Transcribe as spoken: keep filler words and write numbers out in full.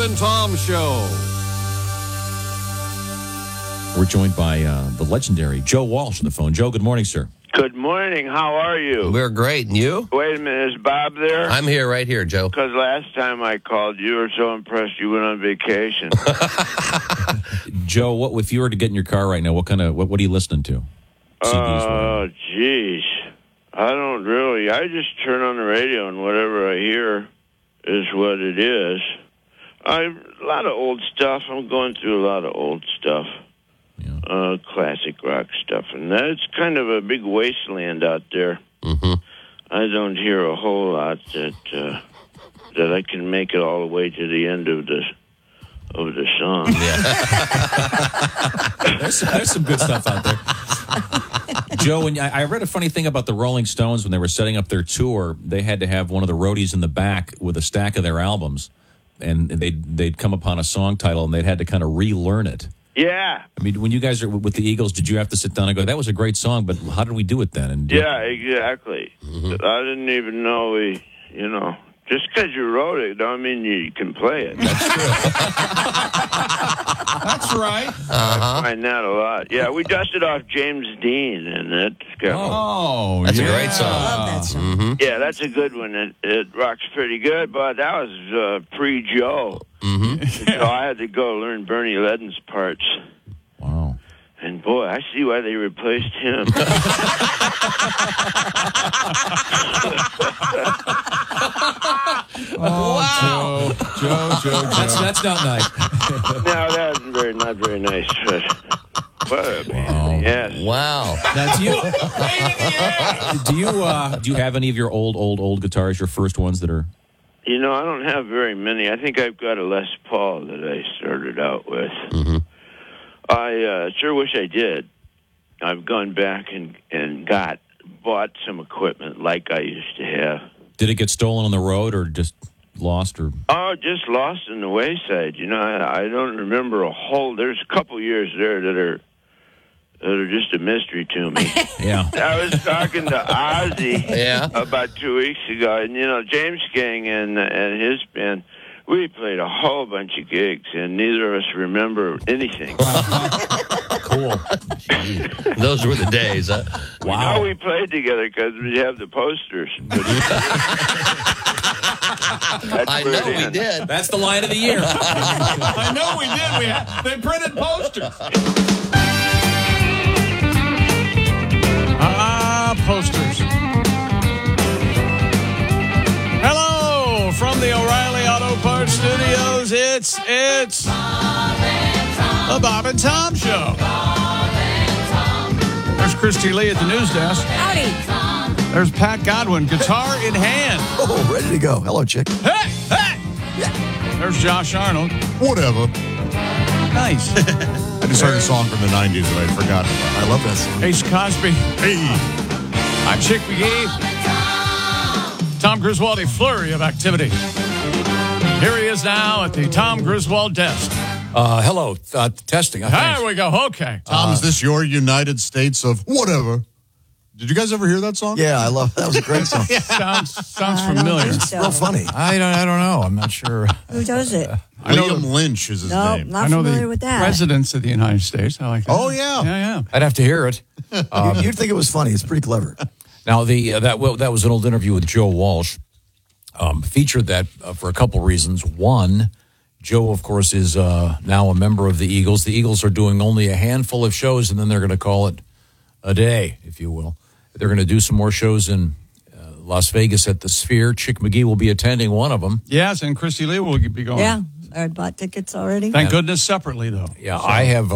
and Tom Show. We're joined by uh, the legendary Joe Walsh on the phone. Joe, good morning, sir. Good morning. How are you? We're great. And you? Wait a minute. Is Bob there? I'm here, right here, Joe. Because last time I called, you were so impressed you went on vacation. Joe, what if you were to get in your car right now, what kind of what, what are you listening to? C Ds, Oh, jeez. I don't really. I just turn on the radio and whatever I hear is what it is. I a lot of old stuff. I'm going through a lot of old stuff. Yeah. Uh, classic rock stuff. And that's kind of a big wasteland out there. Mm-hmm. I don't hear a whole lot that uh, that I can make it all the way to the end of the of the song. Yeah. there's, some, there's some good stuff out there. Joe, and I, I read a funny thing about the Rolling Stones when they were setting up their tour. They had to have one of the roadies in the back with a stack of their albums, and they'd they'd come upon a song title and they'd had to kind of relearn it. Yeah. I mean, when you guys are with the Eagles, did you have to sit down and go, that was a great song, but how did we do it then? And Yeah, exactly. Mm-hmm. I didn't even know we, you know, just because you wrote it, don't mean you can play it. That's true. That's right. Uh-huh. I find that a lot. Yeah, we dusted off James Dean, and it's got, Oh, That's a yeah. great song. I love that song. Mm-hmm. yeah, that's a good one. It, it rocks pretty good, but that was uh, pre-Joe. Mm-hmm. So I had to go learn Bernie Ledden's parts. Wow. And boy, I see why they replaced him. Oh, Joe, Joe, Joe, Joe. That's, that's not nice. No, that was very not very nice. But what a pain. Yes. Wow. Now, do you do you uh, do you have any of your old, old, old guitars? Your first ones that are? You know, I don't have very many. I think I've got a Les Paul that I started out with. Mm-hmm. I uh, sure wish I did. I've gone back and and got bought some equipment like I used to have. Did it get stolen on the road or just lost? Or Oh, just lost in the wayside. You know, I, I don't remember a whole. There's a couple years there that are that are just a mystery to me. yeah, I was talking to Ozzy Yeah. about two weeks ago, and you know, James King and and his band, we played a whole bunch of gigs, and neither of us remember anything. cool. Those were the days. Huh? We know we played together because we have the posters. That's I where know it we ends. did. That's the line of the year. I know we did. We had, they printed posters. Ah, posters. Hello from the O'Reilly Auto Parts Studios. It's it's the Bob and Tom Show. There's Christy Lee at the news desk. Howdy. There's Pat Godwin, guitar in hand. Oh, ready to go. Hello, chick. Hey, hey! There's Josh Arnold. Whatever. Nice. I just heard a song from the nineties that I forgot about. I love that song. Ace Cosby. Hey. I'm Chick McGee. Tom Griswold, a flurry of activity. Here he is now at the Tom Griswold desk. Uh, hello, uh, testing. Uh, There we go. Okay. Tom, is this your United States of whatever? Did you guys ever hear that song? Yeah, I love that. Was a great song. Sounds sounds I don't familiar. think so. Real funny. I don't, I don't know. I'm not sure. Who does it? I know William the- Lynch is his No, name. not I know familiar the with that. presidents of the United States. I like that. Oh, yeah. Yeah, yeah. I'd have to hear it. Um, You'd think it was funny. It's pretty clever. now, the uh, that well, that was an old interview with Joe Walsh. Um, featured that uh, for a couple reasons. One, Joe, of course, is uh, now a member of the Eagles. The Eagles are doing only a handful of shows, and then they're going to call it a day, if you will. They're going to do some more shows in uh, Las Vegas at the Sphere. Chick McGee will be attending one of them. Yes, and Christy Lee will be going. Yeah, I bought tickets already. Thank goodness separately, though. Yeah, I have.